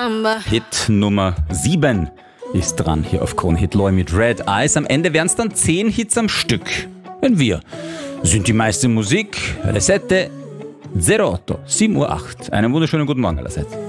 number. Hit Nummer 7 ist dran hier auf Krone Hit Loy mit Red Eyes. Am Ende wären es dann 10 Hits am Stück. Wenn wir sind die meiste Musik, alle 7:08, 7:08. Einen wunderschönen guten Morgen allerseits.